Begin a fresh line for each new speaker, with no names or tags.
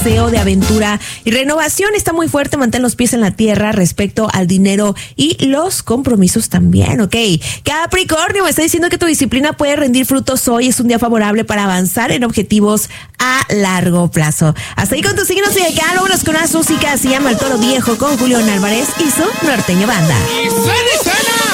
deseo de aventura y renovación está muy fuerte. Mantén los pies en la tierra respecto al dinero y los compromisos también, ¿ok? Capricornio, me está diciendo que tu disciplina puede rendir frutos hoy. Es un día favorable para avanzar en objetivos a largo plazo. Hasta ahí con tus signos y acá vámonos con una música. Se llama El Toro Viejo con Julián Álvarez y su Norteño Banda.
¡Y suena!